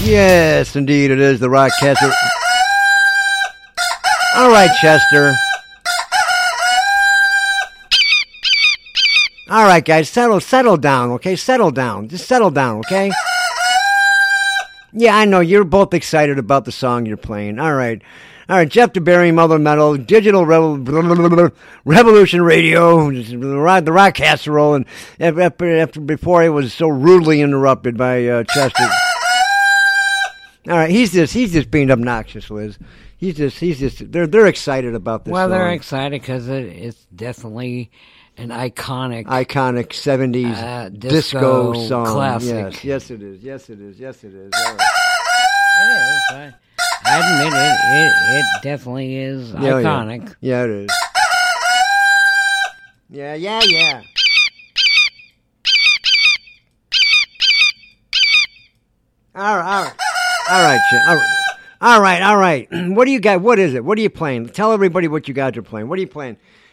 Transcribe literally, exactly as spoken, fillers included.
Yes, indeed, it is the Rockcaster. All right, Chester. All right, guys, settle, settle down, okay? Settle down. Just settle down, okay? Yeah, I know. You're both excited about the song you're playing. All right. All right, Jeff DeBerry, Mother Metal, Digital Revel- Revolution Radio, the rock, the rock casserole, and after, after, before it was so rudely interrupted by uh, Chester. All right, he's just he's just being obnoxious, Liz. He's just he's just they're they're excited about this. Well, song. they're excited because it, it's definitely an iconic, iconic seventies uh, disco, disco song. classic. Yes, yes, it is. Yes, it is. Yes, it is. All right. It is. I, I admit it, it. It definitely is Yeah, iconic. Yeah. yeah, it is. Yeah, yeah, yeah. All right, all right, all right, Ch- all right, all right, all right. What do you got? What is it? What are you playing? Tell everybody what you guys are playing. What are you playing?